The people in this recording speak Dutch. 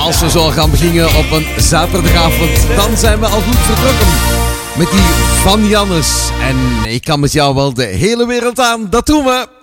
als we zo gaan beginnen op een zaterdagavond, dan zijn we al goed vertrokken. Met die Van Jannes. En ik kan met jou wel de hele wereld aan, dat doen we.